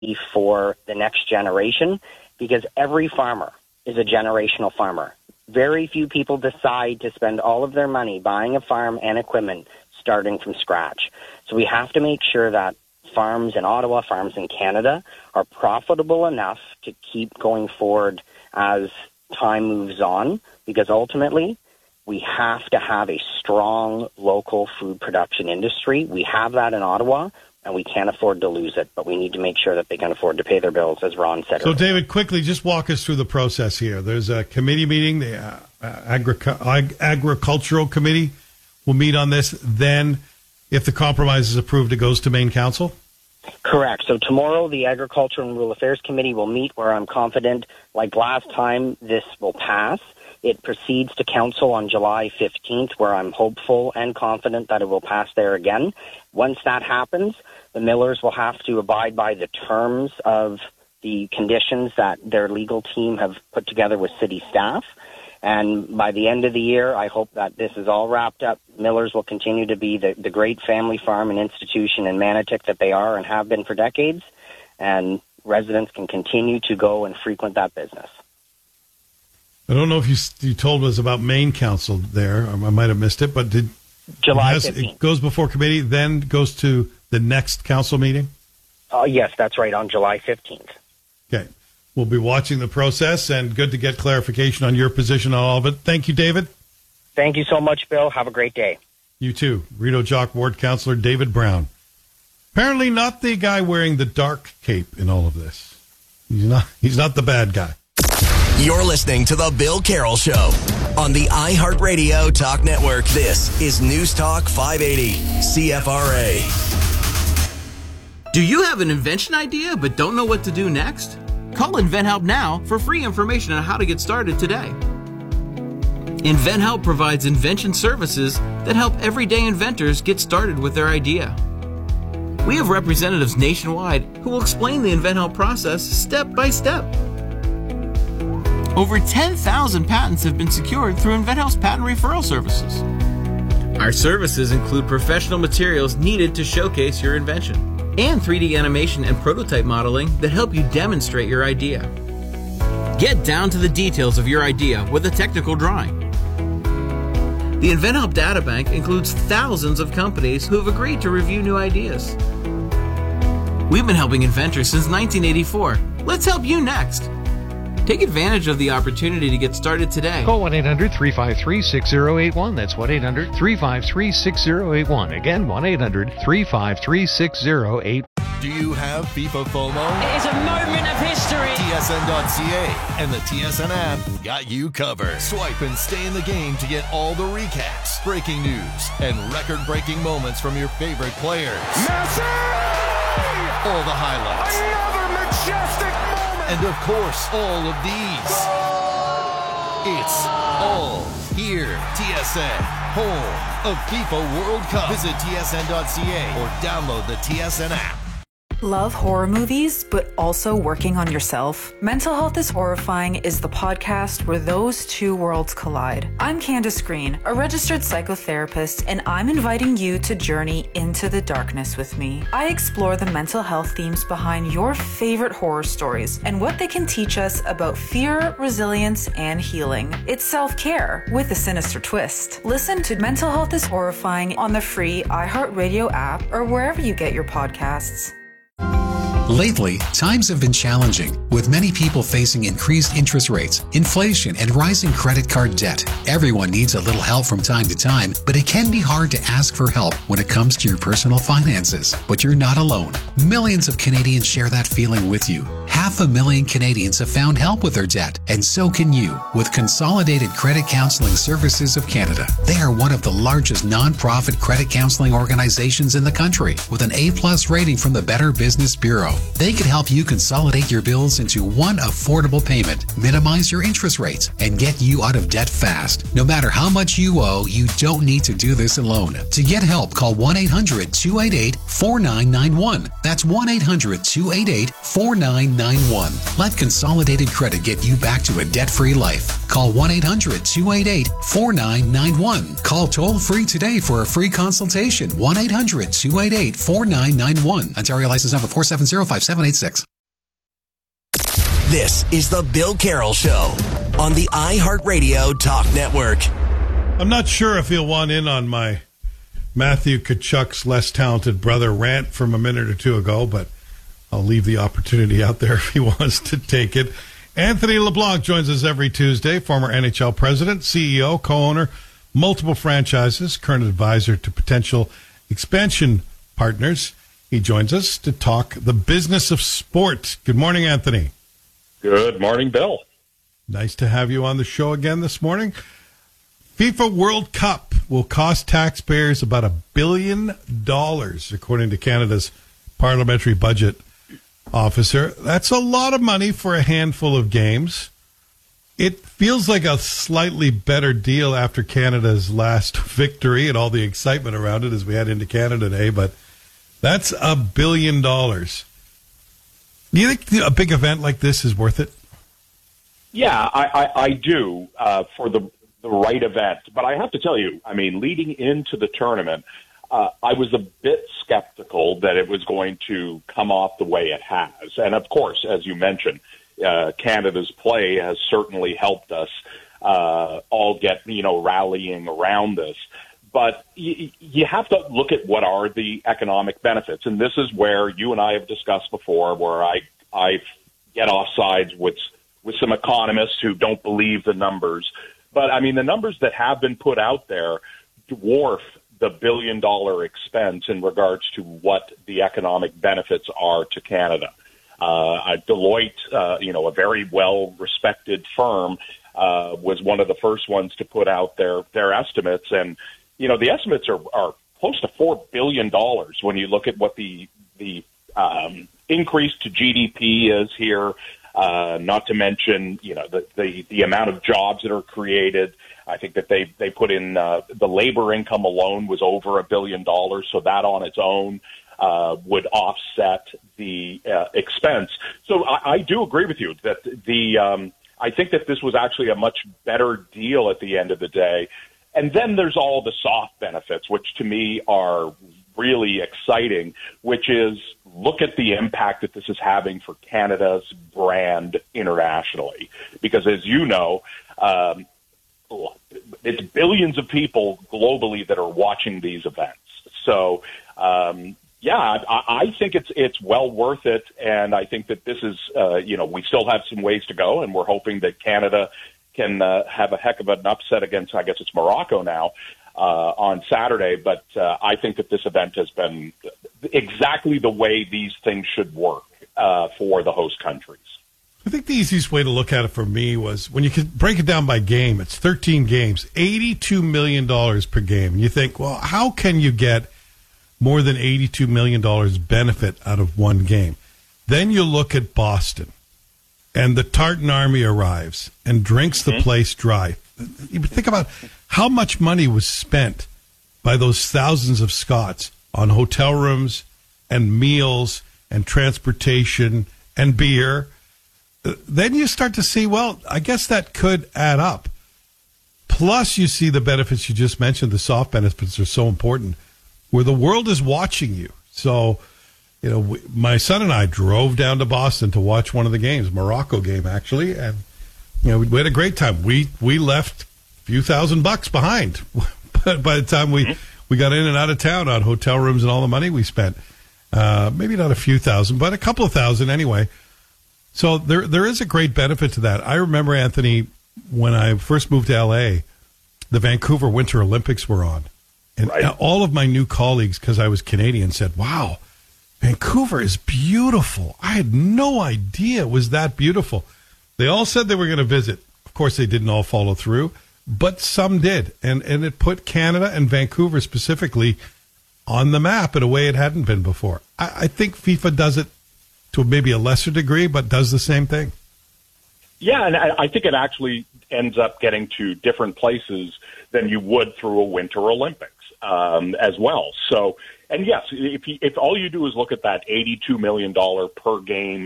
for the next generation, because every farmer is a generational farmer. Very few people decide to spend all of their money buying a farm and equipment starting from scratch. So we have to make sure that farms in Ottawa, farms in Canada, are profitable enough to keep going forward as time moves on, because ultimately we have to have a strong local food production industry. We have that in Ottawa, and we can't afford to lose it, but we need to make sure that they can afford to pay their bills, as Ron said. So, David, quickly, just walk us through the process here. There's a committee meeting. The Agricultural Committee will meet on this. Then, if the compromise is approved, it goes to main council? Correct. So tomorrow, the Agriculture and Rural Affairs Committee will meet, where I'm confident, like last time, this will pass. It proceeds to council on July 15th, where I'm hopeful and confident that it will pass there again. Once that happens, the millers will have to abide by the terms of the conditions that their legal team have put together with city staff. And by the end of the year, I hope that this is all wrapped up. Millers will continue to be the great family farm and institution in Manotick that they are and have been for decades. And residents can continue to go and frequent that business. I don't know if you told us about main council there. I might have missed it, but July 15th. It goes before committee, then goes to the next council meeting? Yes, that's right, on July 15th. Okay. We'll be watching the process, and good to get clarification on your position on all of it. Thank you, David. Thank you so much, Bill. Have a great day. You too. Rideau Jock Ward Councillor David Brown. Apparently not the guy wearing the dark cape in all of this. He's not the bad guy. You're listening to The Bill Carroll Show on the iHeartRadio Talk Network. This is News Talk 580 CFRA. Do you have an invention idea but don't know what to do next? Call InventHelp now for free information on how to get started today. InventHelp provides invention services that help everyday inventors get started with their idea. We have representatives nationwide who will explain the InventHelp process step by step. Over 10,000 patents have been secured through InventHelp's patent referral services. Our services include professional materials needed to showcase your invention, and 3D animation and prototype modeling that help you demonstrate your idea. Get down to the details of your idea with a technical drawing. The InventHelp Databank includes thousands of companies who have agreed to review new ideas. We've been helping inventors since 1984. Let's help you next. Take advantage of the opportunity to get started today. Call 1-800-353-6081. That's 1-800-353-6081. Again, 1-800-353-6081. Do you have FIFA FOMO? It is a moment of history. TSN.ca and the TSN app got you covered. Swipe and stay in the game to get all the recaps, breaking news, and record-breaking moments from your favorite players. Messi! All the highlights. Another majestic moment. And of course, all of these. It's all here. TSN, home of FIFA World Cup. Visit tsn.ca or download the TSN app. Love horror movies, but also working on yourself? Mental Health is Horrifying is the podcast where those two worlds collide. I'm Candace Green, a registered psychotherapist, and I'm inviting you to journey into the darkness with me. I explore the mental health themes behind your favorite horror stories and what they can teach us about fear, resilience, and healing. It's self-care with a sinister twist. Listen to Mental Health is Horrifying on the free iHeartRadio app or wherever you get your podcasts. Lately, times have been challenging, with many people facing increased interest rates, inflation, and rising credit card debt. Everyone needs a little help from time to time, but it can be hard to ask for help when it comes to your personal finances. But you're not alone. Millions of Canadians share that feeling with you. 500,000 Canadians have found help with their debt, and so can you with Consolidated Credit Counseling Services of Canada. They are one of the largest non-profit credit counseling organizations in the country, with an A+ rating from the Better Business Bureau. They can help you consolidate your bills into one affordable payment, minimize your interest rates, and get you out of debt fast. No matter how much you owe, you don't need to do this alone. To get help, call 1-800-288-4991. That's 1-800-288-4991. Let Consolidated Credit get you back to a debt-free life. Call 1-800-288-4991. Call toll-free today for a free consultation. 1-800-288-4991. Ontario license number 4705786. This is the Bill Carroll Show on the iHeartRadio Talk Network. I'm not sure if he'll want in on my Matthew Tkachuk's less talented brother rant from a minute or two ago, but I'll leave the opportunity out there if he wants to take it. Anthony LeBlanc joins us every Tuesday, former NHL president, CEO, co-owner, multiple franchises, current advisor to potential expansion partners. He joins us to talk the business of sport. Good morning, Anthony. Good morning, Bill. Nice to have you on the show again this morning. FIFA World Cup will cost taxpayers about $1 billion, according to Canada's parliamentary budget officer. That's a lot of money for a handful of games. It feels like a slightly better deal after Canada's last victory and all the excitement around it as we head into Canada Day, but that's $1 billion. Do you think a big event like this is worth it? Yeah, I do for the right event. But I have to tell you, I mean, leading into the tournament, I was a bit skeptical that it was going to come off the way it has. And, of course, as you mentioned, Canada's play has certainly helped us all get, rallying around this. But you have to look at what are the economic benefits. And this is where you and I have discussed before, where I get off sides with some economists who don't believe the numbers. But, I mean, the numbers that have been put out there dwarf the $1 billion expense in regards to what the economic benefits are to Canada. Deloitte, a very well-respected firm, was one of the first ones to put out their estimates. And, the estimates are close to $4 billion when you look at what the increase to GDP is here, not to mention, the amount of jobs that are created. I think that they put in the labor income alone was over $1 billion, so that on its own would offset the expense. So I do agree with you that I think that this was actually a much better deal at the end of the day. And then there's all the soft benefits, which to me are really exciting, which is look at the impact that this is having for Canada's brand internationally. Because as you know, it's billions of people globally that are watching these events. So, I think it's well worth it. And I think that this is, we still have some ways to go, and we're hoping that Canada can have a heck of an upset against, I guess it's Morocco now, on Saturday. But I think that this event has been exactly the way these things should work for the host countries. I think the easiest way to look at it for me was when you could break it down by game, it's 13 games, $82 million per game. And you think, well, how can you get more than $82 million benefit out of one game? Then you look at Boston, and the Tartan Army arrives and drinks the place dry. You think about how much money was spent by those thousands of Scots on hotel rooms and meals and transportation and beer. Then you start to see, well, I guess that could add up. Plus, you see the benefits you just mentioned. The soft benefits are so important, where the world is watching you. So, my son and I drove down to Boston to watch one of the games, Morocco game, actually. And, we had a great time. We left a few $1,000 behind. But by the time we got in and out of town on hotel rooms and all the money we spent, maybe not a few thousand, but a couple of thousand anyway. So there is a great benefit to that. I remember, Anthony, when I first moved to L.A., the Vancouver Winter Olympics were on. And all of my new colleagues, because I was Canadian, said, wow, Vancouver is beautiful. I had no idea it was that beautiful. They all said they were going to visit. Of course, they didn't all follow through, but some did. And it put Canada and Vancouver specifically on the map in a way it hadn't been before. I think FIFA does it to maybe a lesser degree, but does the same thing. Yeah, and I think it actually ends up getting to different places than you would through a Winter Olympics as well. So, and yes, if all you do is look at that $82 million per game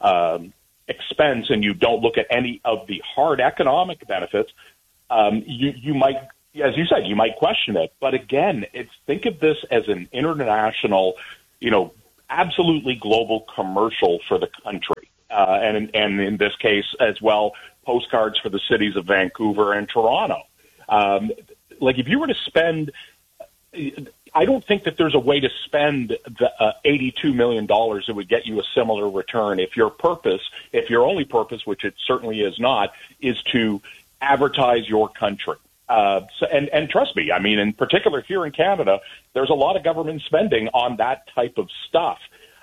expense and you don't look at any of the hard economic benefits, you might, as you said, you might question it. But again, think of this as an international, absolutely global commercial for the country. and in this case as well, postcards for the cities of Vancouver and Toronto. Like if you were to spend, I don't think that there's a way to spend the $82 million that would get you a similar return if your only purpose, which it certainly is not, is to advertise your country. And trust me, I mean, in particular here in Canada, there's a lot of government spending on that type of stuff.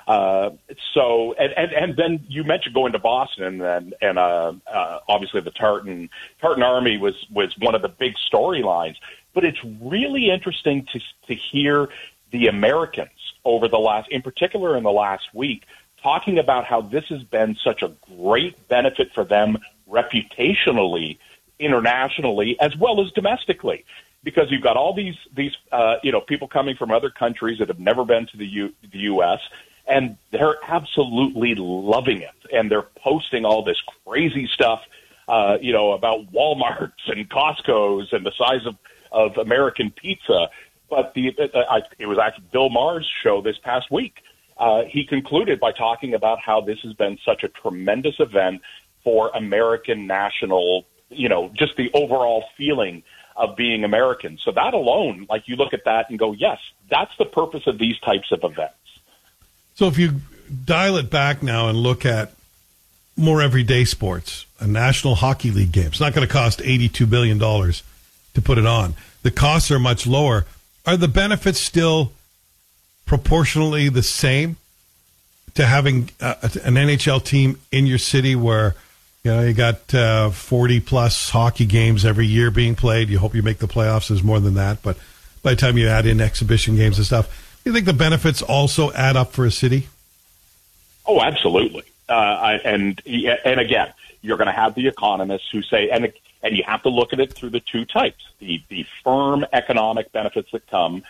So then you mentioned going to Boston, and obviously the Tartan Army was one of the big storylines. But it's really interesting to hear the Americans in particular in the last week, talking about how this has been such a great benefit for them reputationally, internationally, as well as domestically. Because you've got all these people coming from other countries that have never been to the U.S., and they're absolutely loving it. And they're posting all this crazy stuff, about Walmarts and Costco's and the size of American pizza. But it was actually Bill Maher's show this past week. He concluded by talking about how this has been such a tremendous event for American national, just the overall feeling of being American. So that alone, like you look at that and go, yes, that's the purpose of these types of events. So if you dial it back now and look at more everyday sports, a National Hockey League game, it's not going to cost $82 billion to put it on. The costs are much lower. Are the benefits still proportionally the same to having an NHL team in your city where you got 40-plus hockey games every year being played? You hope you make the playoffs. There's more than that. But by the time you add in exhibition games and stuff, you think the benefits also add up for a city? Oh, absolutely. And again, you're going to have the economists who say, and you have to look at it through the two types: the firm economic benefits that come.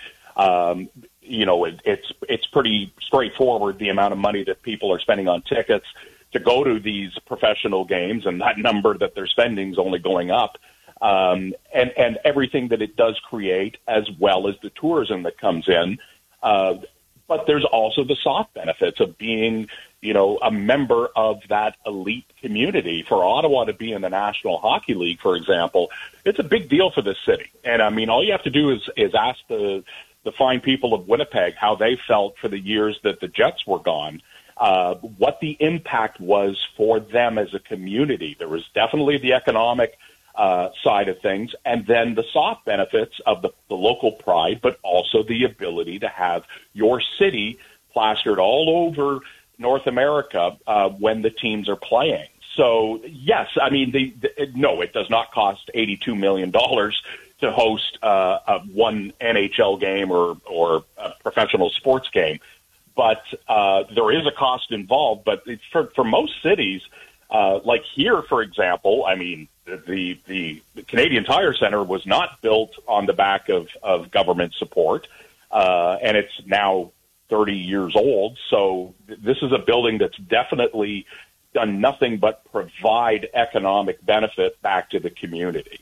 It's pretty straightforward the amount of money that people are spending on tickets to go to these professional games, and that number that they're spending is only going up. And everything that it does create, as well as the tourism that comes in. But there's also the soft benefits of being, a member of that elite community. For Ottawa to be in the National Hockey League, for example, it's a big deal for this city. And I mean, all you have to do is ask the fine people of Winnipeg how they felt for the years that the Jets were gone, what the impact was for them as a community. There was definitely the economic side of things, and then the soft benefits of the local pride, but also the ability to have your city plastered all over North America when the teams are playing. So, yes, I mean, no, it does not cost $82 million to host one NHL game or a professional sports game. But there is a cost involved. But for most cities, like here, for example, I mean, the Canadian Tire Center was not built on the back of government support, and it's now 30 years old. So this is a building that's definitely done nothing but provide economic benefit back to the community.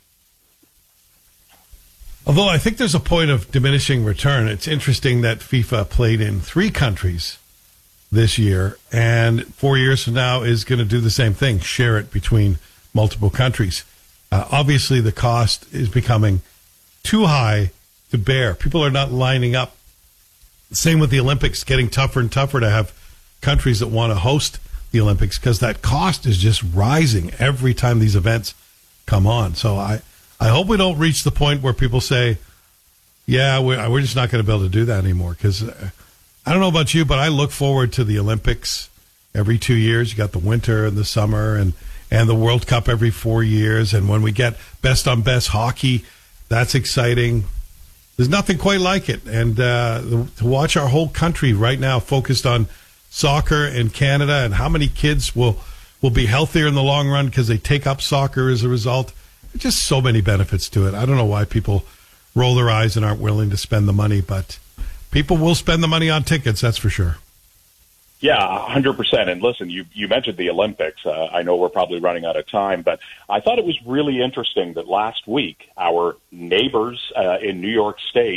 Although I think there's a point of diminishing return. It's interesting that FIFA played in 3 countries this year, and 4 years from now is going to do the same thing, share it between multiple countries. Obviously, the cost is becoming too high to bear. People are not lining up. Same with the Olympics, getting tougher and tougher to have countries that want to host the Olympics because that cost is just rising every time these events come on. So I hope we don't reach the point where people say, yeah, we're just not going to be able to do that anymore. Because I don't know about you, but I look forward to the Olympics every 2 years. You got the winter and the summer and the World Cup every 4 years. And when we get best on best hockey, that's exciting. There's nothing quite like it. And to watch our whole country right now focused on soccer in Canada and how many kids will be healthier in the long run because they take up soccer as a result. There's just so many benefits to it. I don't know why people roll their eyes and aren't willing to spend the money, but people will spend the money on tickets, that's for sure. Yeah, 100%. And listen, you mentioned the Olympics. I know we're probably running out of time, but I thought it was really interesting that last week our neighbors in New York State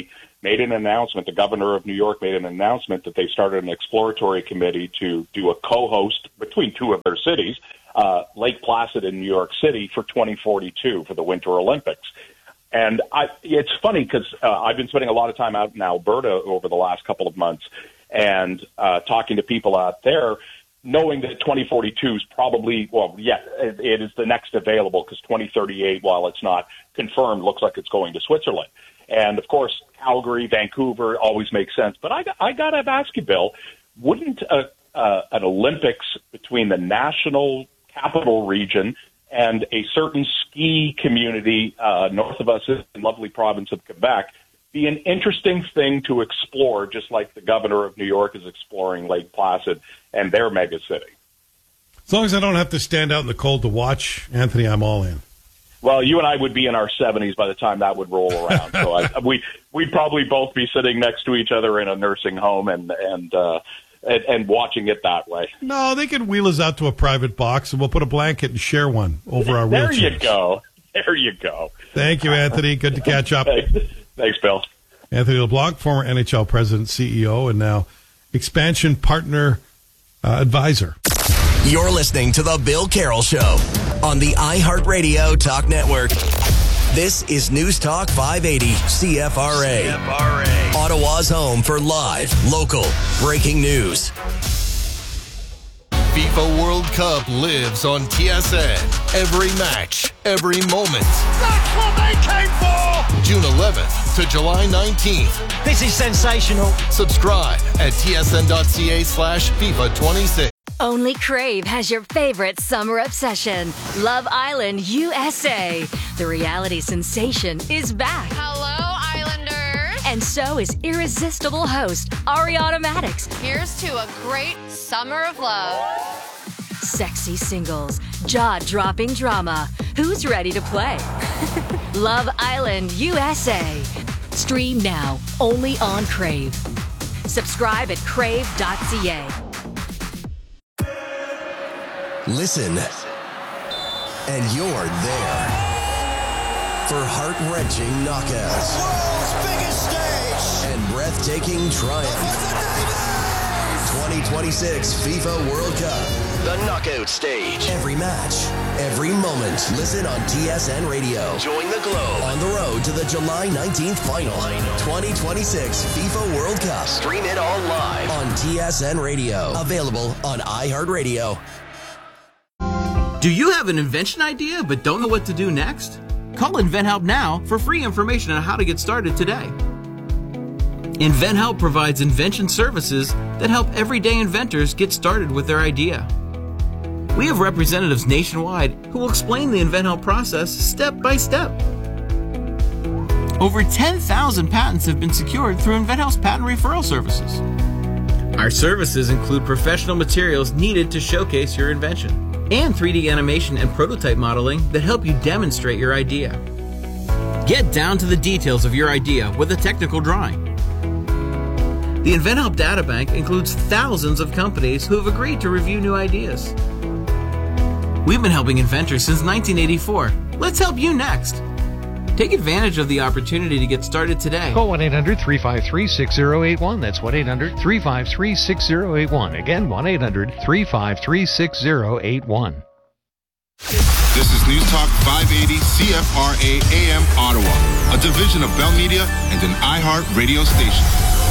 made an announcement, the governor of New York made an announcement that they started an exploratory committee to do a co-host between two of their cities, Lake Placid in New York City, for 2042 for the Winter Olympics. And it's funny because I've been spending a lot of time out in Alberta over the last couple of months and talking to people out there, knowing that 2042 is probably, it is the next available, because 2038, while it's not confirmed, looks like it's going to Switzerland. And, of course, Calgary, Vancouver always makes sense. But I got to ask you, Bill, wouldn't an Olympics between the national capital region and a certain ski community north of us in the lovely province of Quebec be an interesting thing to explore, just like the governor of New York is exploring Lake Placid and their mega city? As long as I don't have to stand out in the cold to watch, Anthony, I'm all in. Well, you and I would be in our 70s by the time that would roll around. So we'd probably both be sitting next to each other in a nursing home and watching it that way. No, they can wheel us out to a private box, and we'll put a blanket and share one over our wheelchairs. There you go. Thank you, Anthony. Good to catch up. Thanks, Bill. Anthony LeBlanc, former NHL president, CEO, and now expansion partner advisor. You're listening to The Bill Carroll Show on the iHeartRadio Talk Network. This is News Talk 580 CFRA. Ottawa's home for live, local, breaking news. FIFA World Cup lives on TSN. Every match, every moment. That's what they came for! June 11th to July 19th. This is sensational. Subscribe at tsn.ca/FIFA26. Only Crave has your favorite summer obsession, Love Island USA. The reality sensation is back. Hello, Islanders. And so is irresistible host Ariana Maddox. Here's to a great summer of love. Sexy singles, jaw-dropping drama. Who's ready to play? Love Island USA. Stream now, only on Crave. Subscribe at crave.ca. Listen, and you're there for heart-wrenching knockouts, The world's biggest stage, and breathtaking triumph. 2026 FIFA World Cup, the knockout stage. Every match, every moment. Listen on TSN Radio. Join the globe on the road to the July 19th final. 2026 FIFA World Cup. Stream it all live on TSN Radio. Available on iHeartRadio. Do you have an invention idea but don't know what to do next? Call InventHelp now for free information on how to get started today. InventHelp provides invention services that help everyday inventors get started with their idea. We have representatives nationwide who will explain the InventHelp process step by step. Over 10,000 patents have been secured through InventHelp's patent referral services. Our services include professional materials needed to showcase your invention, and 3D animation and prototype modeling that help you demonstrate your idea. Get down to the details of your idea with a technical drawing. The InventHelp Databank includes thousands of companies who have agreed to review new ideas. We've been helping inventors since 1984. Let's help you next. Take advantage of the opportunity to get started today. Call 1-800-353-6081. That's 1-800-353-6081. Again, 1-800-353-6081. This is News Talk 580 CFRA AM Ottawa, a division of Bell Media and an iHeart radio station.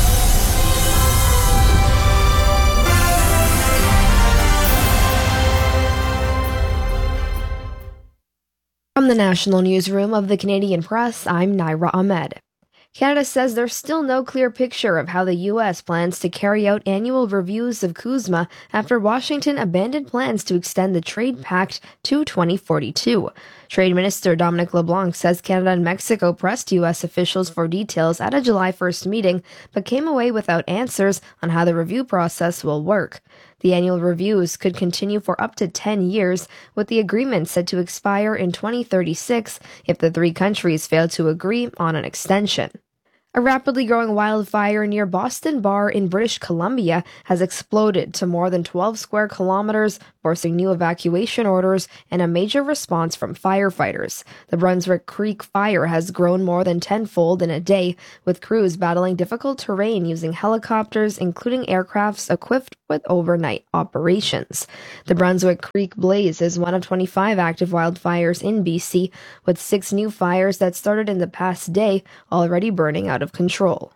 From the National Newsroom of the Canadian Press, I'm Naira Ahmed. Canada says there's still no clear picture of how the U.S. plans to carry out annual reviews of CUSMA after Washington abandoned plans to extend the trade pact to 2042. Trade Minister Dominic LeBlanc says Canada and Mexico pressed U.S. officials for details at a July 1st meeting, but came away without answers on how the review process will work. The annual reviews could continue for up to 10 years, with the agreement set to expire in 2036 if the three countries fail to agree on an extension. A rapidly growing wildfire near Boston Bar in British Columbia has exploded to more than 12 square kilometers, forcing new evacuation orders and a major response from firefighters. The Brunswick Creek fire has grown more than tenfold in a day, with crews battling difficult terrain using helicopters, including aircrafts equipped with overnight operations. The Brunswick Creek blaze is one of 25 active wildfires in BC, with 6 new fires that started in the past day already burning out of control.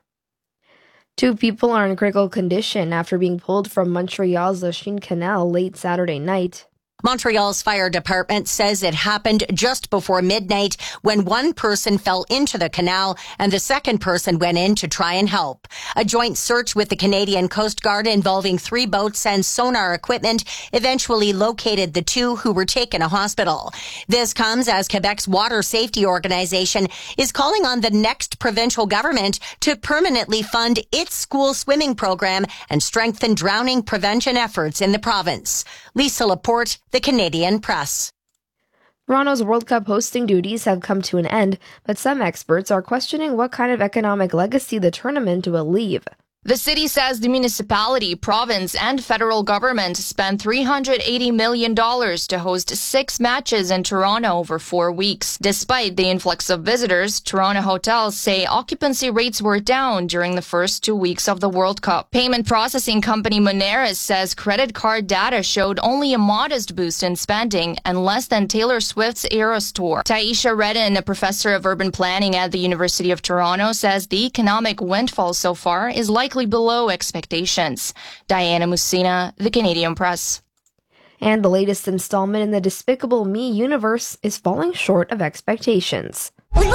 2 people are in critical condition after being pulled from Montreal's Lachine Canal late Saturday night. Montreal's fire department says it happened just before midnight when one person fell into the canal and the second person went in to try and help. A joint search with the Canadian Coast Guard involving 3 boats and sonar equipment eventually located the 2 who were taken to hospital. This comes as Quebec's water safety organization is calling on the next provincial government to permanently fund its school swimming program and strengthen drowning prevention efforts in the province. Lisa Laporte, The Canadian Press. Toronto's World Cup hosting duties have come to an end, but some experts are questioning what kind of economic legacy the tournament will leave. The city says the municipality, province, and federal government spent $380 million to host 6 matches in Toronto over 4 weeks. Despite the influx of visitors, Toronto hotels say occupancy rates were down during the first 2 weeks of the World Cup. Payment processing company Moneris says credit card data showed only a modest boost in spending and less than Taylor Swift's Eras tour. Taisha Redden, a professor of urban planning at the University of Toronto, says the economic windfall so far is likely below expectations. Diana Musina, The Canadian Press. And the latest installment in the Despicable Me universe is falling short of expectations.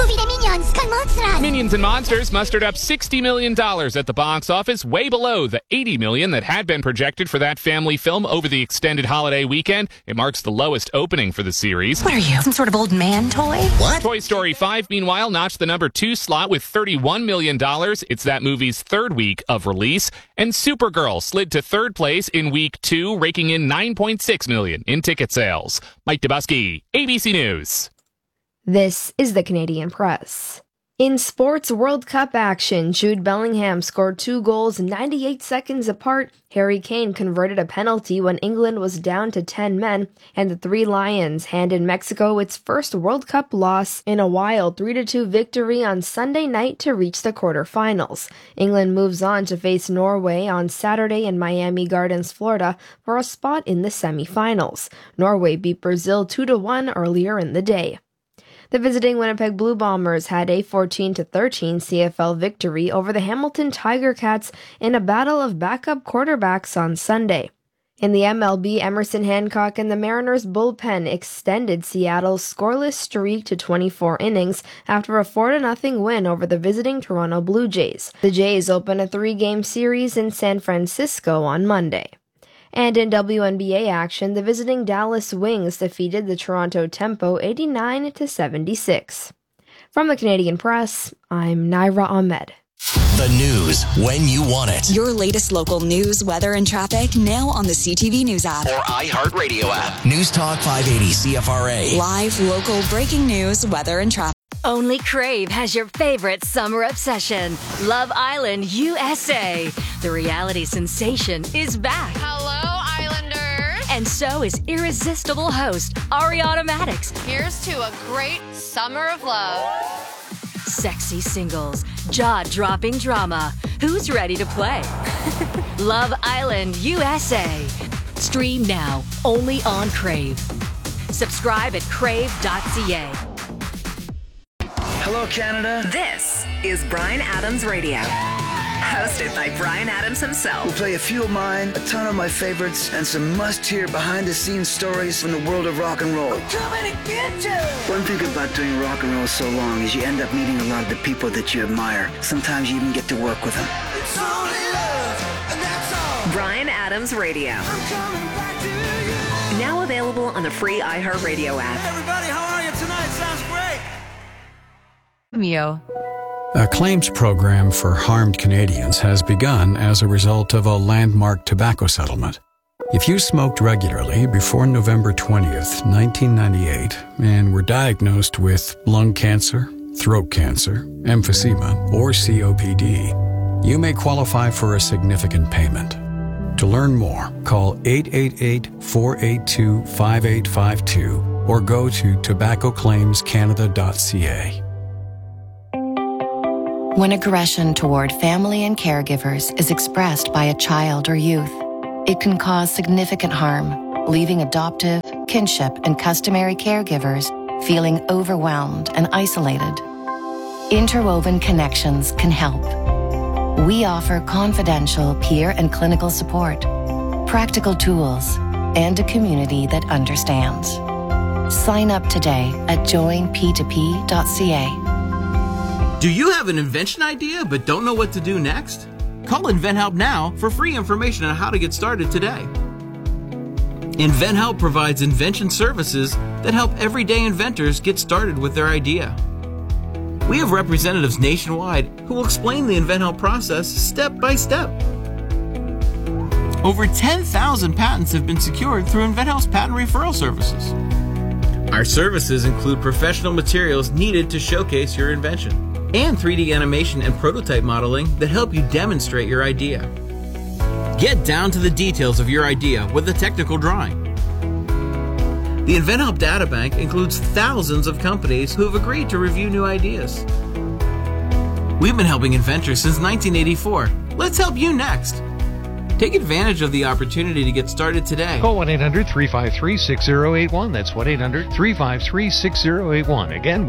Minions and Monsters mustered up $60 million at the box office, way below the $80 million that had been projected for that family film over the extended holiday weekend. It marks the lowest opening for the series. What are you, some sort of old man toy? What? Toy Story 5, meanwhile, notched the number 2 slot with $31 million. It's that movie's 3rd week of release. And Supergirl slid to 3rd place in week 2, raking in $9.6 million in ticket sales. Mike Dubusky, ABC News. This is the Canadian Press. In sports World Cup action, Jude Bellingham scored 2 goals 98 seconds apart. Harry Kane converted a penalty when England was down to 10 men, and the 3 Lions handed Mexico its first World Cup loss in a while, 3-2 victory on Sunday night to reach the quarterfinals. England moves on to face Norway on Saturday in Miami Gardens, Florida, for a spot in the semifinals. Norway beat Brazil 2-1 earlier in the day. The visiting Winnipeg Blue Bombers had a 14-13 CFL victory over the Hamilton Tiger Cats in a battle of backup quarterbacks on Sunday. In the MLB, Emerson Hancock and the Mariners bullpen extended Seattle's scoreless streak to 24 innings after a 4-0 win over the visiting Toronto Blue Jays. The Jays open a 3-game series in San Francisco on Monday. And in WNBA action, the visiting Dallas Wings defeated the Toronto Tempo 89-76. From the Canadian Press, I'm Naira Ahmed. The news when you want it. Your latest local news, weather, and traffic now on the CTV News app. Or iHeartRadio app. News Talk 580 CFRA. Live, local, breaking news, weather, and traffic. Only Crave has your favorite summer obsession. Love Island USA. The reality sensation is back. Hello, Islanders. And so is irresistible host Ariana Madix. Here's to a great summer of love. Sexy singles, jaw-dropping drama. Who's ready to play? Love Island USA. Stream now, only on Crave. Subscribe at crave.ca. Hello, Canada. This is Bryan Adams Radio, hosted by Bryan Adams himself. We'll play a few of mine, a ton of my favorites, and some must-hear behind-the-scenes stories from the world of rock and roll. I'm coming to get you! One thing about doing rock and roll so long is you end up meeting a lot of the people that you admire. Sometimes you even get to work with them. It's only love, and that's all. Bryan Adams Radio. I'm coming back to you. Now available on the free iHeartRadio app. Hey, everybody, how are you tonight? Sounds great. A claims program for harmed Canadians has begun as a result of a landmark tobacco settlement. If you smoked regularly before November 20th, 1998, and were diagnosed with lung cancer, throat cancer, emphysema, or COPD, you may qualify for a significant payment. To learn more, call 888-482-5852 or go to tobaccoclaimscanada.ca. When aggression toward family and caregivers is expressed by a child or youth, it can cause significant harm, leaving adoptive, kinship, and customary caregivers feeling overwhelmed and isolated. Interwoven Connections can help. We offer confidential peer and clinical support, practical tools, and a community that understands. Sign up today at joinp2p.ca. Do you have an invention idea but don't know what to do next? Call InventHelp now for free information on how to get started today. InventHelp provides invention services that help everyday inventors get started with their idea. We have representatives nationwide who will explain the InventHelp process step by step. Over 10,000 patents have been secured through InventHelp's patent referral services. Our services include professional materials needed to showcase your invention and 3D animation and prototype modeling that help you demonstrate your idea. Get down to the details of your idea with a technical drawing. The InventHelp Databank includes thousands of companies who have agreed to review new ideas. We've been helping inventors since 1984. Let's help you next. Take advantage of the opportunity to get started today. Call 1-800-353-6081. That's 1-800-353-6081. Again,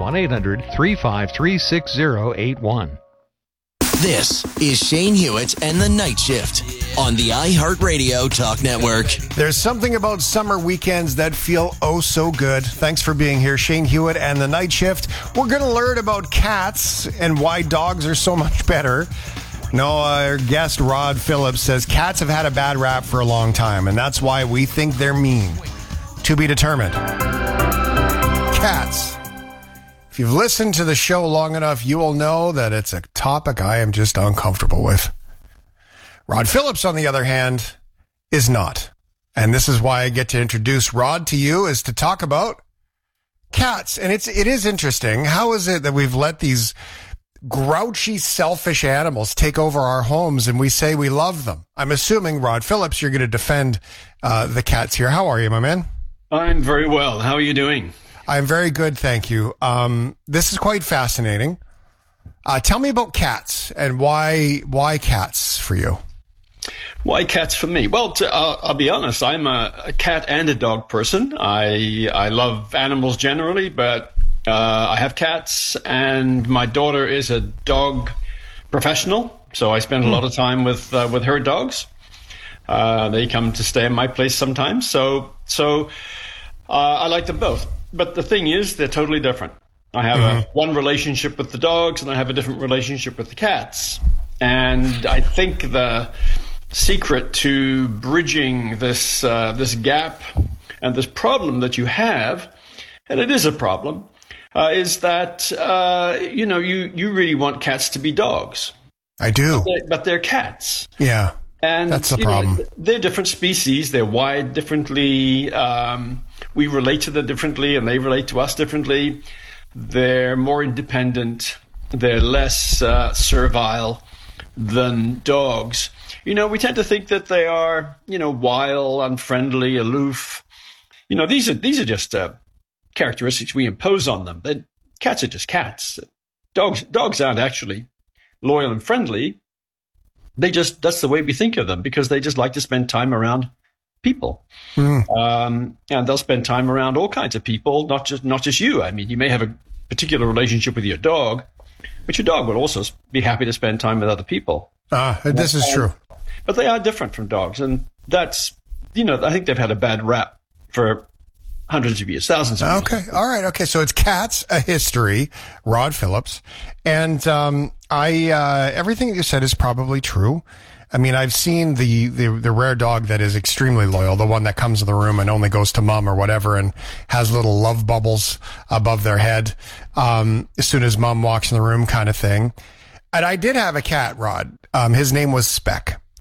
1-800-353-6081. This is Shane Hewitt and the Night Shift on the iHeartRadio Talk Network. There's something about summer weekends that feel oh so good. Thanks for being here, Shane Hewitt and the Night Shift. We're going to learn about cats and why dogs are so much better. No, our guest Rod Phillips says cats have had a bad rap for a long time, and that's why we think they're mean. To be determined. Cats. If you've listened to the show long enough, you will know that it's a topic I am just uncomfortable with. Rod Phillips, on the other hand, is not. And this is why I get to introduce Rod to you, is to talk about cats. And it is interesting. How is it that we've let these grouchy, selfish animals take over our homes and we say we love them? I'm assuming, Rod Phillips, you're going to defend the cats here. How are you, my man? I'm very well. How are you doing? I'm very good, thank you. This is quite fascinating. Tell me about cats and why cats for you? Why cats for me? Well, I'll be honest. I'm a cat and a dog person. I love animals generally, but I have cats, and my daughter is a dog professional, so I spend a lot of time with her dogs. They come to stay at my place sometimes, so I like them both. But the thing is, they're totally different. I have one relationship with the dogs, and I have a different relationship with the cats. And I think the secret to bridging this gap and this problem that you have, and it is a problem, is that you really want cats to be dogs. I do, but they're cats. Yeah, and that's the problem. They're different species. They're wired differently. We relate to them differently, and they relate to us differently. They're more independent. They're less servile than dogs. We tend to think that they are, wild, unfriendly, aloof. These are just characteristics we impose on them. Cats are just cats. Dogs aren't actually loyal and friendly. That's the way we think of them, because they just like to spend time around people. And they'll spend time around all kinds of people, not just you. I mean, you may have a particular relationship with your dog, but your dog will also be happy to spend time with other people. This is true. But they are different from dogs, and that's, I think they've had a bad rap for hundreds of years, thousands of years. Okay, all right, okay. So it's Cats, a History, Rod Phillips, and everything that you said is probably true. I mean, I've seen the rare dog that is extremely loyal, the one that comes to the room and only goes to mom or whatever and has little love bubbles above their head as soon as mom walks in the room, kind of thing. And I did have a cat, Rod. His name was Speck.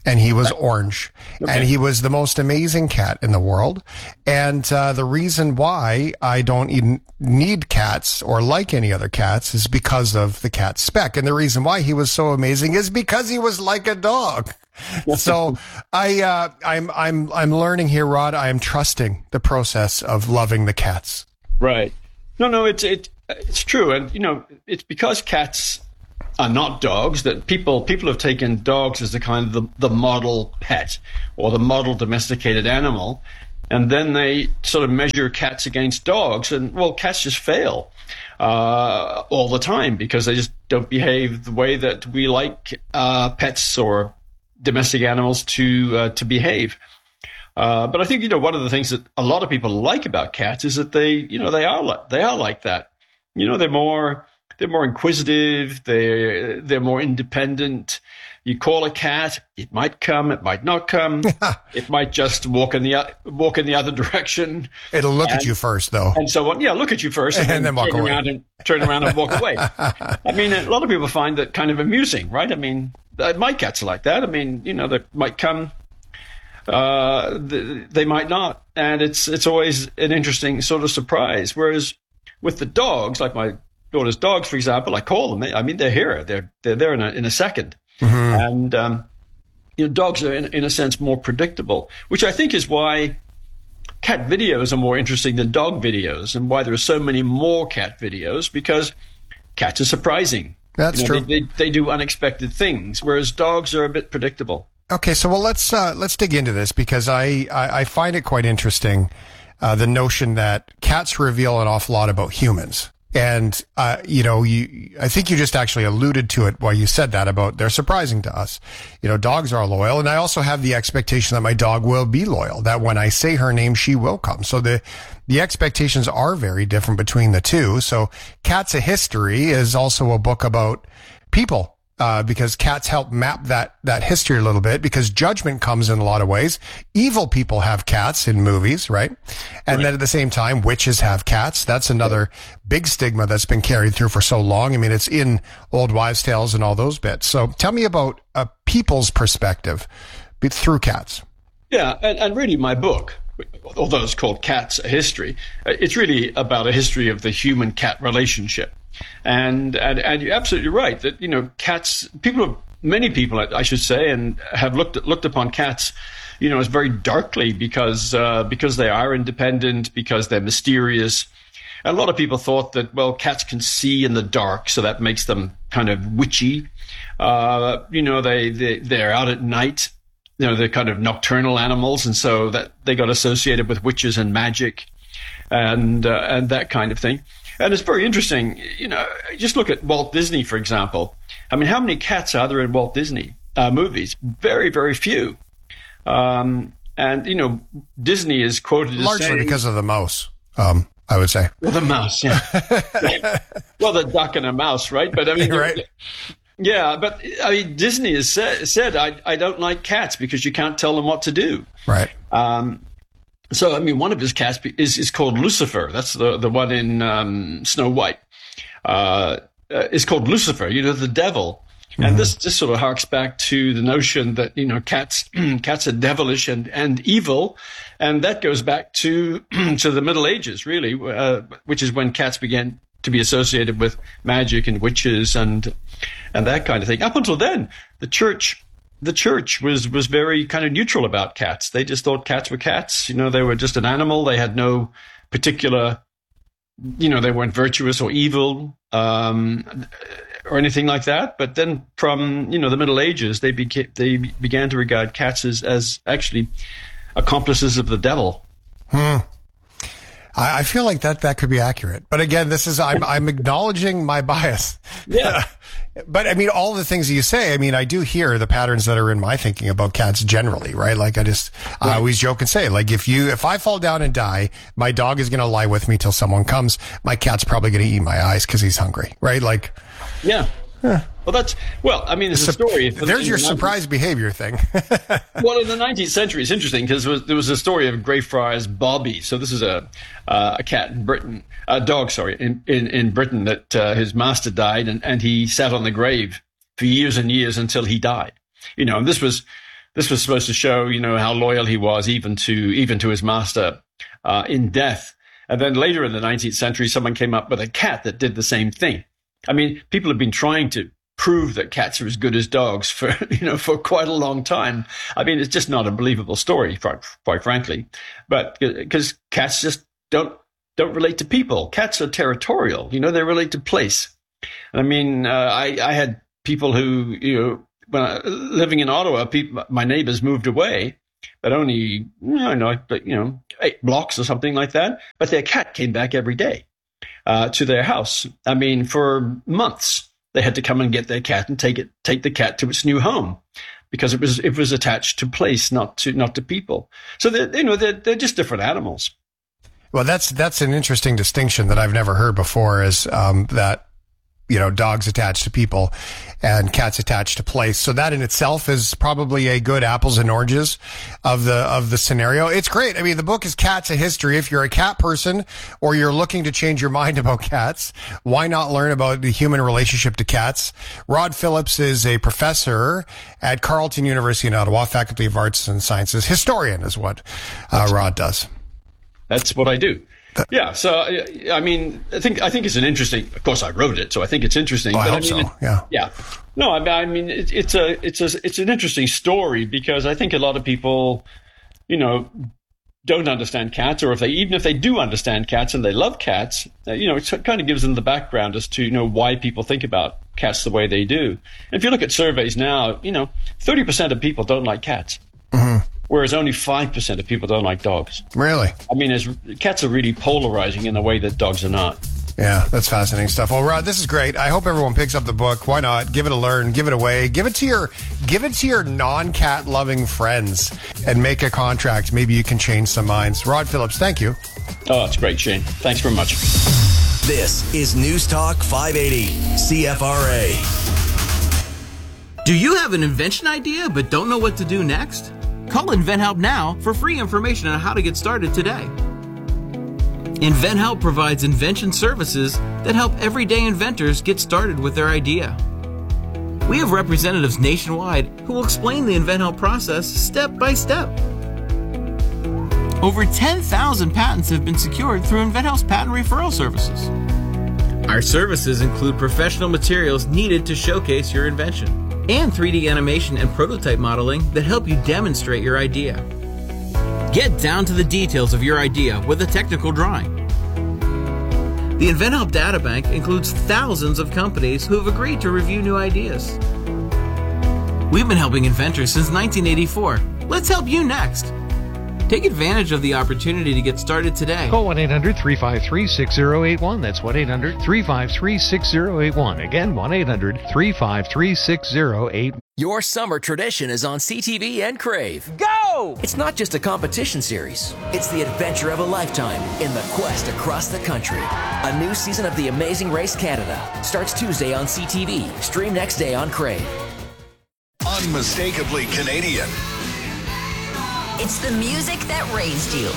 and he was orange, and he was the most amazing cat in the world. And the reason why I don't even need cats or like any other cats is because of the cat Speck. And the reason why he was so amazing is because he was like a dog. So I'm learning here, Rod. I am trusting the process of loving the cats. Right. No, it's true, and it's because cats are not dogs that people have taken dogs as the kind of the model pet or the model domesticated animal, and then they sort of measure cats against dogs, and well, cats just fail all the time because they just don't behave the way that we like pets or domestic animals to behave. But I think one of the things that a lot of people like about cats is that they are like that. They're more inquisitive. They're more independent. You call a cat, it might come, it might not come. It might just walk in the other direction. It'll look at you first, though, and so on. Yeah, look at you first, and then walk away. Turn around and walk away. I mean, a lot of people find that kind of amusing, right? I mean, my cats are like that. I mean, they might come. They might not, and it's always an interesting sort of surprise. Whereas with the dogs, like my daughter's dogs, for example, I call them. I mean, they're here. They're there in a second, and dogs are in a sense more predictable, which I think is why cat videos are more interesting than dog videos, and why there are so many more cat videos, because cats are surprising. That's true. They do unexpected things, whereas dogs are a bit predictable. Okay, so let's dig into this, because I find it quite interesting, the notion that cats reveal an awful lot about humans. And, I think you just actually alluded to it while you said that about they're surprising to us. Dogs are loyal. And I also have the expectation that my dog will be loyal, that when I say her name, she will come. So the expectations are very different between the two. So Cats: A History is also a book about people. Because cats help map that history a little bit, because judgment comes in a lot of ways. Evil people have cats in movies, right? And then at the same time, witches have cats. That's another big stigma that's been carried through for so long. I mean, it's in old wives' tales and all those bits. So tell me about a people's perspective through cats. Yeah, and really my book, although it's called Cats: A History, it's really about a history of the human-cat relationship. And you're absolutely right that cats. Many people, I should say, and have looked upon cats, as very darkly because they are independent, because they're mysterious. And a lot of people thought that cats can see in the dark, so that makes them kind of witchy. They're out at night. They're kind of nocturnal animals, and so that they got associated with witches and magic, and that kind of thing. And it's very interesting, just look at Walt Disney, for example. I mean, how many cats are there in Walt Disney movies? Very, very few. And Disney is quoted as largely because of the mouse, I would say. Well, the mouse, yeah. Well, the duck and a mouse, right? But I mean, right. Yeah, but I mean, Disney has said I don't like cats because you can't tell them what to do. Right. So, I mean, one of his cats is called Lucifer. That's the one in Snow White. It's called Lucifer, the devil. Mm-hmm. And this sort of harks back to the notion that, cats are devilish and evil. And that goes back to the Middle Ages, really, which is when cats began to be associated with magic and witches and that kind of thing. Up until then, the church was very kind of neutral about cats. They just thought cats were cats. They were just an animal. They had no particular, they weren't virtuous or evil or anything like that. But then from, the Middle Ages, they began to regard cats as actually accomplices of the devil. I feel like that could be accurate. But again, I'm acknowledging my bias. Yeah. But I mean, all the things you say, I mean, I do hear the patterns that are in my thinking about cats generally, right? Like I always joke and say, like, if I fall down and die, my dog is going to lie with me till someone comes. My cat's probably going to eat my eyes because he's hungry, right? Like, yeah. Well, I mean, there's a story. There's your surprise behavior thing. Well, in the 19th century, it's interesting because there was a story of Greyfriars Bobby. So this is a cat in Britain, a dog, sorry, in Britain that his master died, and he sat on the grave for years and years until he died. And this was This was supposed to show, how loyal he was even to his master in death. And then later in the 19th century, someone came up with a cat that did the same thing. I mean, people have been trying to prove that cats are as good as dogs for quite a long time. I mean, it's just not a believable story, quite frankly. But because cats just don't relate to people. Cats are territorial. They relate to place. And I mean, I had people who, when living in Ottawa, my neighbors moved away, but only, 8 blocks or something like that. But their cat came back every day to their house. I mean, for months, they had to come and get their cat and take the cat to its new home because it was attached to place, not to people. So they're just different animals. Well, that's an interesting distinction that I've never heard before. Is that dogs attached to people and cats attached to place. So that in itself is probably a good apples and oranges of the scenario. It's great. I mean, the book is Cats: A History. If you're a cat person or you're looking to change your mind about cats, why not learn about the human relationship to cats? Rod Phillips is a professor at Carleton University in Ottawa, Faculty of Arts and Sciences. Historian is what Rod does. That's what I do. Yeah, so I mean, I think it's an interesting. Of course, I wrote it, so I think it's interesting. Oh, I hope so. Yeah. No, I mean, it's an interesting story because I think a lot of people, don't understand cats, or even if they do understand cats and they love cats, it kind of gives them the background as to why people think about cats the way they do. And if you look at surveys now, 30% of people don't like cats. Mm-hmm. Whereas only 5% of people don't like dogs. Really? I mean, cats are really polarizing in a way that dogs are not. Yeah, that's fascinating stuff. Well, Rod, this is great. I hope everyone picks up the book. Why not? Give it a learn. Give it away. Give it to your non-cat loving friends and make a contract. Maybe you can change some minds. Rod Phillips, thank you. Oh, that's great, Shane. Thanks very much. This is News Talk 580 CFRA. Do you have an invention idea but don't know what to do next? Call InventHelp now for free information on how to get started today. InventHelp provides invention services that help everyday inventors get started with their idea. We have representatives nationwide who will explain the InventHelp process step by step. Over 10,000 patents have been secured through InventHelp's patent referral services. Our services include professional materials needed to showcase your invention, and 3D animation and prototype modeling that help you demonstrate your idea. Get down to the details of your idea with a technical drawing. The InventHelp Databank includes thousands of companies who have agreed to review new ideas. We've been helping inventors since 1984. Let's help you next. Take advantage of the opportunity to get started today. Call 1-800-353-6081. That's 1-800-353-6081. Again, 1-800-353-6081. Your summer tradition is on CTV and Crave. Go! It's not just a competition series. It's the adventure of a lifetime in the quest across the country. A new season of The Amazing Race Canada starts Tuesday on CTV. Stream next day on Crave. Unmistakably Canadian. It's the music that raised you.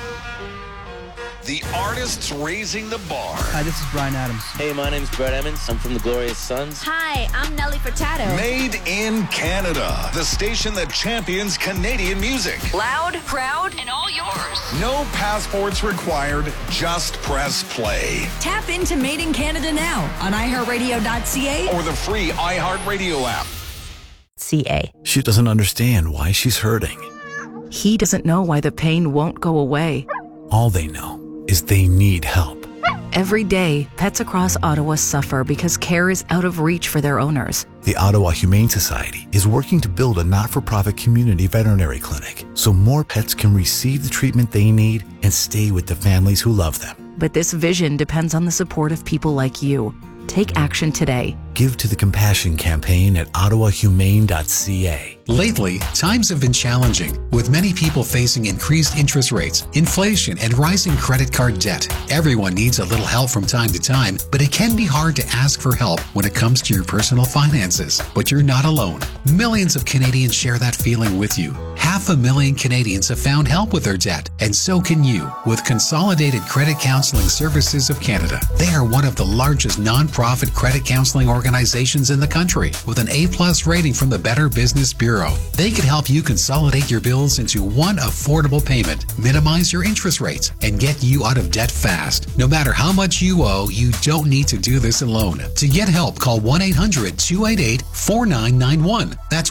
The artists raising the bar. Hi, this is Bryan Adams. Hey, my name's Brett Emmons. I'm from the Glorious Sons. Hi, I'm Nelly Furtado. Made in Canada. The station that champions Canadian music. Loud, proud, and all yours. No passports required. Just press play. Tap into Made in Canada now on iHeartRadio.ca or the free iHeartRadio app. CA. She doesn't understand why she's hurting. He doesn't know why the pain won't go away. All they know is they need help. Every day, pets across Ottawa suffer because care is out of reach for their owners. The Ottawa Humane Society is working to build a not-for-profit community veterinary clinic so more pets can receive the treatment they need and stay with the families who love them. But this vision depends on the support of people like you. Take action today. Give to the Compassion Campaign at ottawahumane.ca. Lately, times have been challenging, with many people facing increased interest rates, inflation, and rising credit card debt. Everyone needs a little help from time to time, but it can be hard to ask for help when it comes to your personal finances. But you're not alone. Millions of Canadians share that feeling with you. 500,000 Canadians have found help with their debt, and so can you with Consolidated Credit Counseling Services of Canada. They are one of the largest non-profit credit counseling organizations organizations in the country with an A+ rating from the Better Business Bureau. They can help you consolidate your bills into one affordable payment, minimize your interest rates, and get you out of debt fast. No matter how much you owe, you don't need to do this alone. To get help, call 1-800-288-4991. That's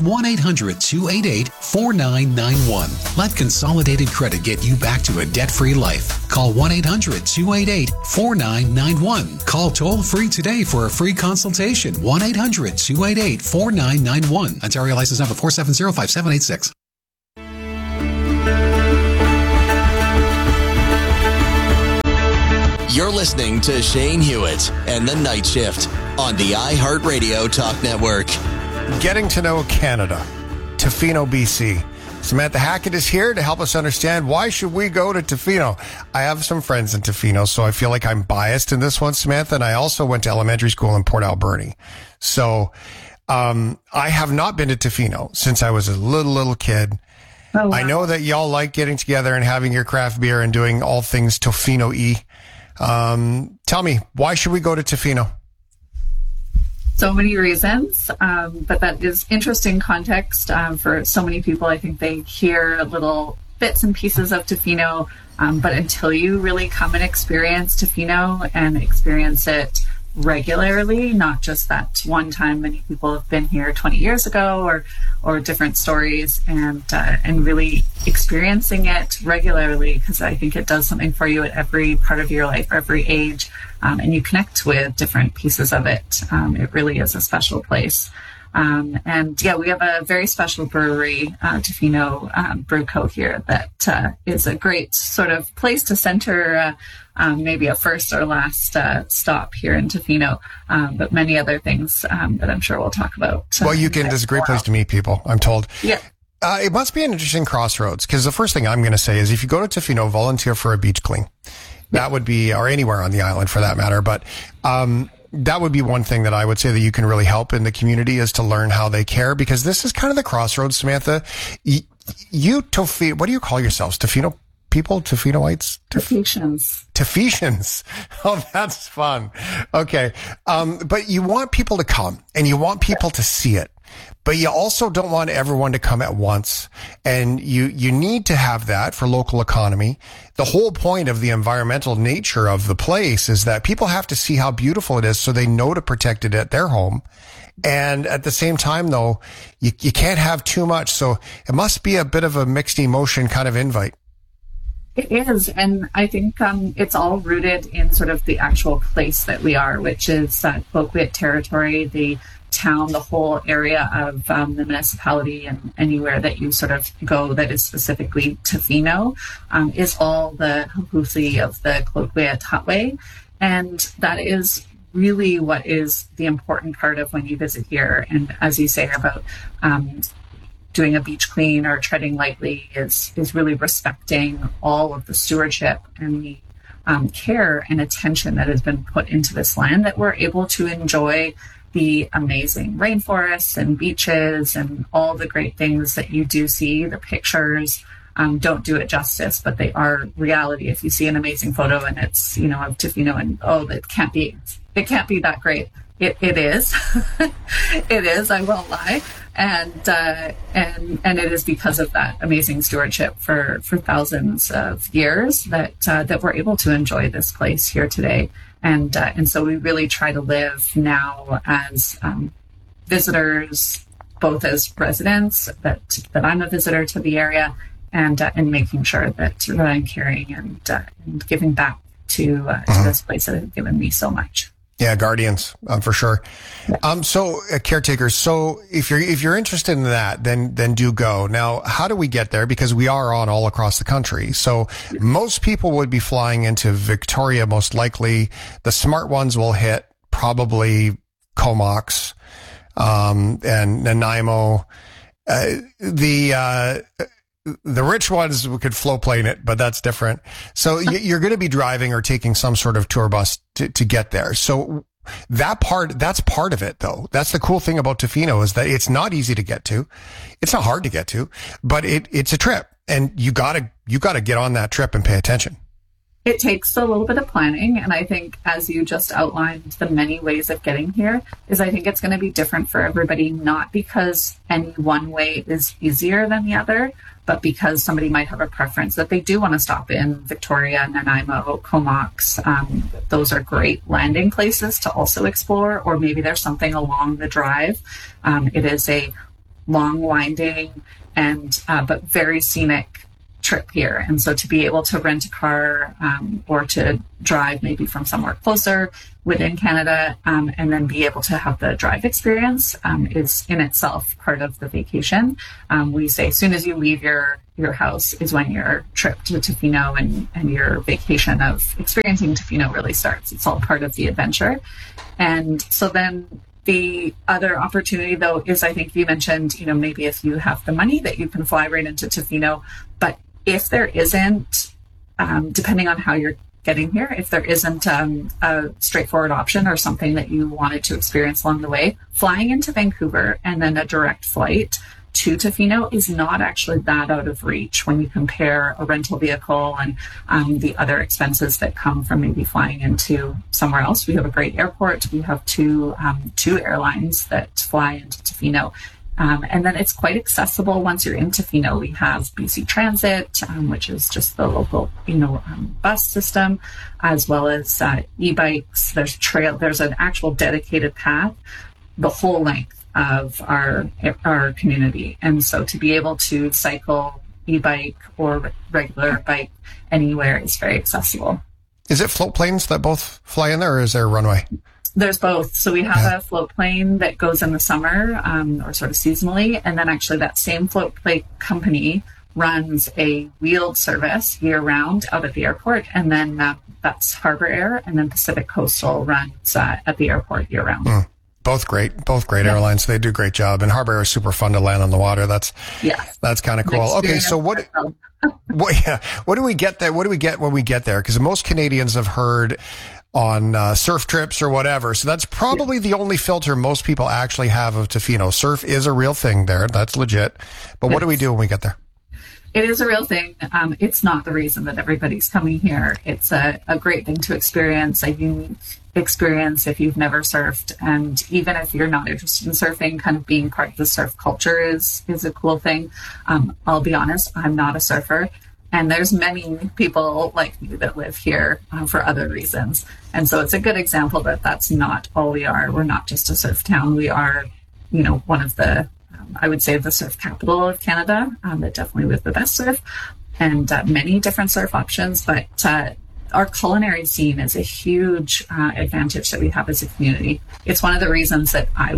1-800-288-4991. Let Consolidated Credit get you back to a debt-free life. Call 1-800-288-4991. Call toll-free today for a free consultation. 1-800-288-4991. Ontario license number 4705786. You're listening to Shane Hewitt and The Night Shift on the iHeartRadio Talk Network. Getting to know Canada. Tofino, BC. Samantha Hackett is here to help us understand why should we go to Tofino. I have some friends in Tofino, so I feel like I'm biased in this one, Samantha, and I also went to elementary school in Port Alberni. So I have not been to Tofino since I was a little kid. Oh, wow. I know that y'all like getting together and having your craft beer and doing all things Tofino-y. Tell me, why should we go to Tofino? So many reasons, but that is interesting context for so many people. I think they hear little bits and pieces of Tofino, but until you really come and experience Tofino and experience it regularly, not just that one time many people have been here 20 years ago or different stories, and really experiencing it regularly, because I think it does something for you at every part of your life, every age, and you connect with different pieces of it. It really is a special place. And yeah, we have a very special brewery, Tofino Brew Co. here, that is a great sort of place to center maybe a first or last stop here in Tofino, but many other things that I'm sure we'll talk about. Well, there's a great place to meet people, I'm told. Yeah. It must be an interesting crossroads, because the first thing I'm going to say is if you go to Tofino, volunteer for a beach clean. That would be, or anywhere on the island for that matter, but that would be one thing that I would say that you can really help in the community, is to learn how they care, because this is kind of the crossroads, Samantha. You Tofino, what do you call yourselves? Tofino people? Tofinoites? Tofetians. Oh, that's fun. Okay. But you want people to come and you want people to see it, but you also don't want everyone to come at once. And you need to have that for local economy. The whole point of the environmental nature of the place is that people have to see how beautiful it is so they know to protect it at their home. And at the same time, though, you can't have too much. So it must be a bit of a mixed emotion kind of invite. It is. And I think it's all rooted in sort of the actual place that we are, which is Cloquet territory, the town, the whole area of the municipality, and anywhere that you sort of go that is specifically Tofino is all the Huhusi of the Cloquet Hutway. And that is really what is the important part of when you visit here. And as you say about doing a beach clean or treading lightly is really respecting all of the stewardship and the care and attention that has been put into this land, that we're able to enjoy the amazing rainforests and beaches and all the great things that you do see. The pictures don't do it justice, but they are reality. If you see an amazing photo and it's, of Tofino, and it can't be that great. It is. It is, I won't lie. And it is because of that amazing stewardship for thousands of years that we're able to enjoy this place here today. And so we really try to live now as visitors, both as residents, that I'm a visitor to the area, and making sure that I'm caring and giving back to this place that has given me so much. Yeah, guardians, for sure. So caretakers. So if you're interested in that, then do go. Now, how do we get there? Because we are on all across the country. So most people would be flying into Victoria, most likely. The smart ones will hit probably Comox, and Nanaimo. The rich ones could flow plane it, but that's different. So you're going to be driving or taking some sort of tour bus to get there. So that's part of it, though. That's the cool thing about Tofino, is that it's not easy to get to. It's not hard to get to, but it's a trip, and you gotta get on that trip and pay attention. It takes a little bit of planning. And I think, as you just outlined, the many ways of getting here is I think it's going to be different for everybody, not because any one way is easier than the other, but because somebody might have a preference that they do want to stop in Victoria, Nanaimo, Comox. Those are great landing places to also explore, or maybe there's something along the drive. It is a long, winding, and but very scenic trip here. And so to be able to rent a car or to drive maybe from somewhere closer within Canada and then be able to have the drive experience is in itself part of the vacation. We say as soon as you leave your house is when your trip to Tofino and your vacation of experiencing Tofino really starts. It's all part of the adventure. And so then the other opportunity, though, is I think you mentioned, maybe if you have the money that you can fly right into Tofino, but if there isn't, depending on how you're getting here, if there isn't a straightforward option or something that you wanted to experience along the way, flying into Vancouver and then a direct flight to Tofino is not actually that out of reach when you compare a rental vehicle and the other expenses that come from maybe flying into somewhere else. We have a great airport. We have two airlines that fly into Tofino. And then it's quite accessible once you're in Tofino. We have BC Transit, which is just the local, bus system, as well as e-bikes. There's an actual dedicated path the whole length of our community. And so to be able to cycle, e-bike, or regular bike anywhere is very accessible. Is it float planes that both fly in there, or is there a runway? There's both. So we have a float plane that goes in the summer or sort of seasonally. And then actually that same float plane company runs a wheeled service year round out at the airport. And then that's Harbour Air. And then Pacific Coastal runs at the airport year round. Both great airlines. They do a great job. And Harbour Air is super fun to land on the water. That's kind of cool. Okay. So what do we get there? What do we get when we get there? Because most Canadians have heard on surf trips or whatever. So that's probably the only filter most people actually have of Tofino. Surf is a real thing there. That's legit. But what do we do when we get there? It is a real thing. It's not the reason that everybody's coming here. It's a great thing to experience, a unique experience if you've never surfed. And even if you're not interested in surfing, kind of being part of the surf culture is a cool thing. I'll be honest, I'm not a surfer. And there's many people like me that live here for other reasons. And so it's a good example that that's not all we are. We're not just a surf town. We are, one of the, I would say, the surf capital of Canada, that definitely with the best surf and many different surf options. But our culinary scene is a huge advantage that we have as a community. It's one of the reasons that I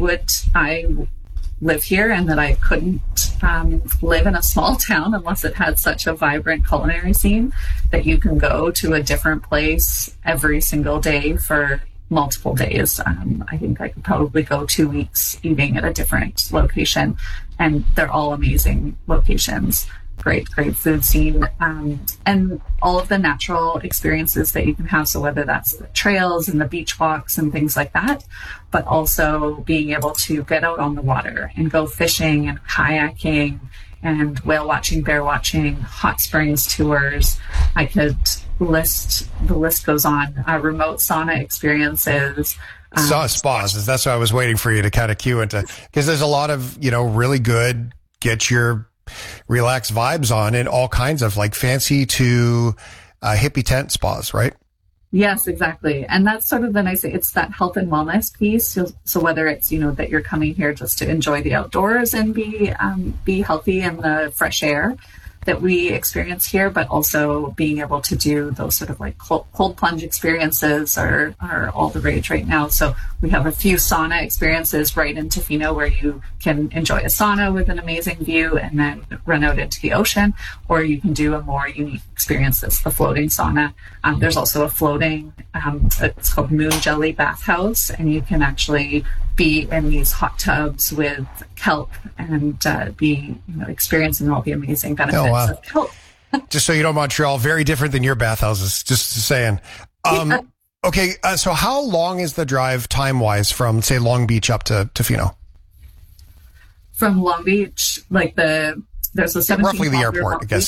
live here and that I couldn't live in a small town unless it had such a vibrant culinary scene that you can go to a different place every single day for multiple days. I think I could probably go 2 weeks eating at a different location, and they're all amazing locations. Great food scene, and all of the natural experiences that you can have. So whether that's the trails and the beach walks and things like that, but also being able to get out on the water and go fishing and kayaking and whale watching, bear watching, hot springs tours. I could the list goes on. Remote sauna experiences. Spas. That's what I was waiting for you to kind of cue into, because there's a lot of, really good, get your relaxed vibes on in all kinds of like fancy to hippie tent spas, right? Yes, exactly. And that's sort of the nice thing. It's that health and wellness piece. So whether it's, that you're coming here just to enjoy the outdoors and be healthy in the fresh air that we experience here, but also being able to do those sort of like cold plunge experiences are all the rage right now. So we have a few sauna experiences right in Tofino where you can enjoy a sauna with an amazing view and then run out into the ocean, or you can do a more unique experience that's the floating sauna. There's also a floating, it's called Moon Jelly Bathhouse, and you can actually be in these hot tubs with kelp and be experiencing all the amazing benefits of kelp. Just so you know, Montreal, very different than your bathhouses, just saying. Okay, so how long is the drive time-wise from, say, Long Beach up to Tofino? From Long Beach, there's a 17 roughly the airport, I guess, say.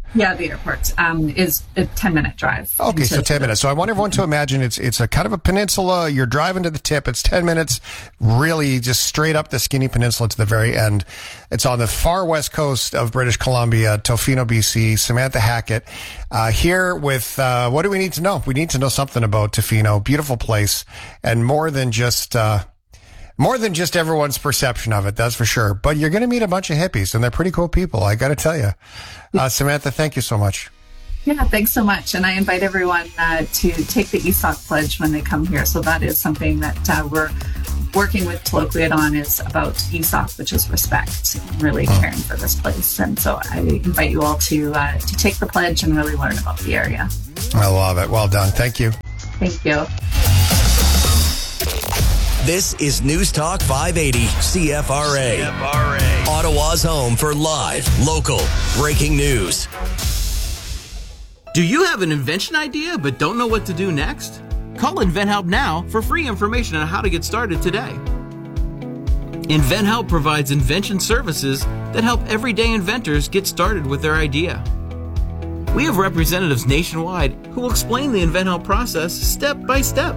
Yeah, the airport is a 10-minute drive. Okay, so 10 minutes. So I want everyone to imagine it's a kind of a peninsula. You're driving to the tip. It's 10 minutes, really just straight up the skinny peninsula to the very end. It's on the far west coast of British Columbia, Tofino, BC. Samantha Hackett here with what do we need to know? We need to know something about Tofino. Beautiful place, and more than just everyone's perception of it, that's for sure. But you're going to meet a bunch of hippies, and they're pretty cool people, I got to tell you. Samantha, thank you so much. Yeah, thanks so much. And I invite everyone to take the ESOC pledge when they come here. So that is something that we're working with Tloquid on, is about ESOC, which is respect, and really caring for this place. And so I invite you all to take the pledge and really learn about the area. I love it. Well done. Thank you. Thank you. This is News Talk 580 CFRA. Ottawa's home for live, local, breaking news. Do you have an invention idea but don't know what to do next? Call InventHelp now for free information on how to get started today. InventHelp provides invention services that help everyday inventors get started with their idea. We have representatives nationwide who will explain the InventHelp process step by step.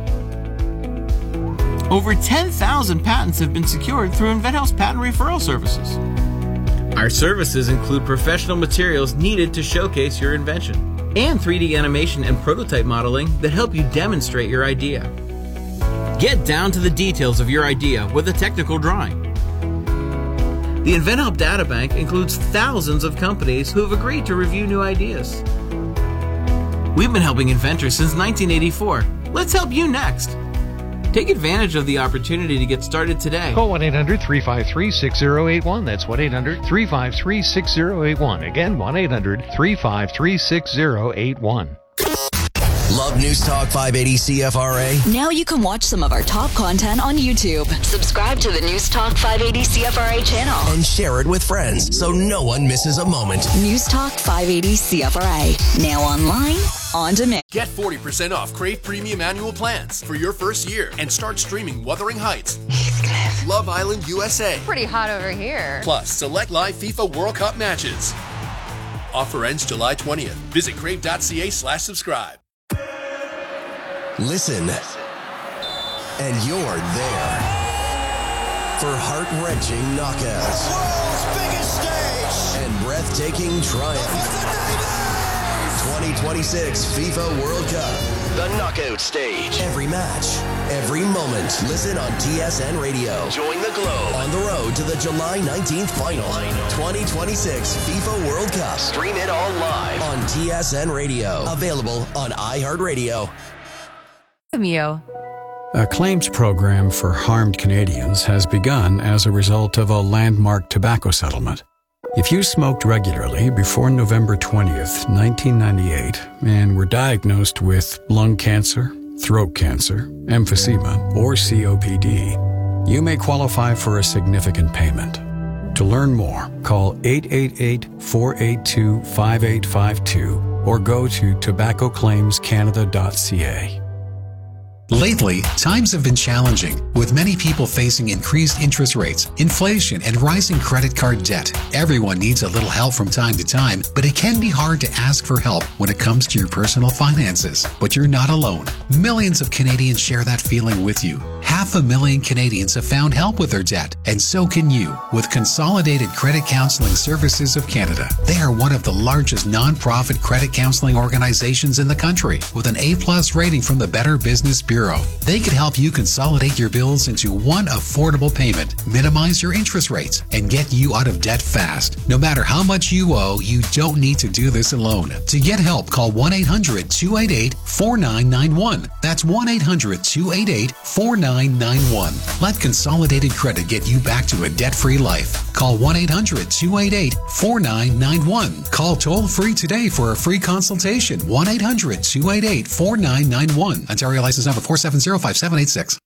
Over 10,000 patents have been secured through InventHelp's patent referral services. Our services include professional materials needed to showcase your invention, and 3D animation and prototype modeling that help you demonstrate your idea. Get down to the details of your idea with a technical drawing. The InventHelp Databank includes thousands of companies who have agreed to review new ideas. We've been helping inventors since 1984. Let's help you next. Take advantage of the opportunity to get started today. Call 1-800-353-6081. That's 1-800-353-6081. Again, 1-800-353-6081. Love News Talk 580 CFRA? Now you can watch some of our top content on YouTube. Subscribe to the News Talk 580 CFRA channel. And share it with friends so no one misses a moment. News Talk 580 CFRA. Now online, on demand. Get 40% off Crave Premium Annual Plans for your first year and start streaming Wuthering Heights, Love Island USA. Pretty hot over here. Plus, select live FIFA World Cup matches. Offer ends July 20th. Visit crave.ca/subscribe. Listen, and you're there for heart-wrenching knockouts, World's biggest stage, and breathtaking triumph. 2026 FIFA World Cup, the knockout stage. Every match, every moment. Listen on TSN Radio. Join the Globe on the road to the July 19th final. 2026 FIFA World Cup. Stream it all live on TSN Radio. Available on iHeartRadio. A claims program for harmed Canadians has begun as a result of a landmark tobacco settlement. If you smoked regularly before November 20th, 1998, and were diagnosed with lung cancer, throat cancer, emphysema, or COPD, you may qualify for a significant payment. To learn more, call 888-482-5852 or go to tobaccoclaimscanada.ca. Lately, times have been challenging, with many people facing increased interest rates, inflation, and rising credit card debt. Everyone needs a little help from time to time, but it can be hard to ask for help when it comes to your personal finances. But you're not alone. Millions of Canadians share that feeling with you. 500,000 Canadians have found help with their debt, and so can you with Consolidated Credit Counseling Services of Canada. They are one of the largest non-profit credit counseling organizations in the country, with an A+ rating from the Better Business Bureau. They could help you consolidate your bills into one affordable payment, minimize your interest rates, and get you out of debt fast. No matter how much you owe, you don't need to do this alone. To get help, call 1-800-288-4991. That's 1-800-288-4991. Let Consolidated Credit get you back to a debt-free life. Call 1-800-288-4991. Call toll-free today for a free consultation. 1-800-288-4991. Ontario license number 4705786.